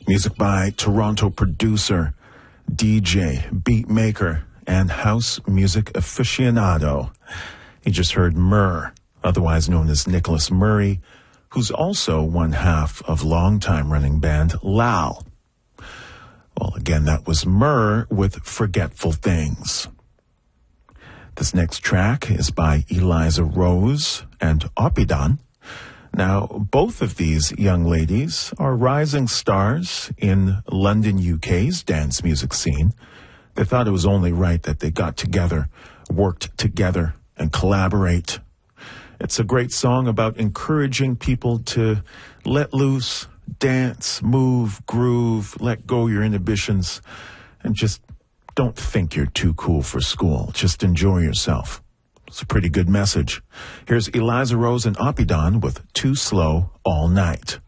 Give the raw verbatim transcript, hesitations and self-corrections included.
Music by Toronto producer, D J, beat maker, and house music aficionado. You just heard Murr, otherwise known as Nicholas Murray, who's also one half of longtime running band Lal. Well, again, that was Murr with Forgetful Things. This next track is by Eliza Rose and Oppidan. Now, both of these young ladies are rising stars in London, U K's dance music scene. They thought it was only right that they got together, worked together, and collaborate. It's a great song about encouraging people to let loose, dance, move, groove, let go your inhibitions, and just don't think you're too cool for school. Just enjoy yourself. It's a pretty good message. Here's Eliza Rose and Oppidan with Too Slow All Night.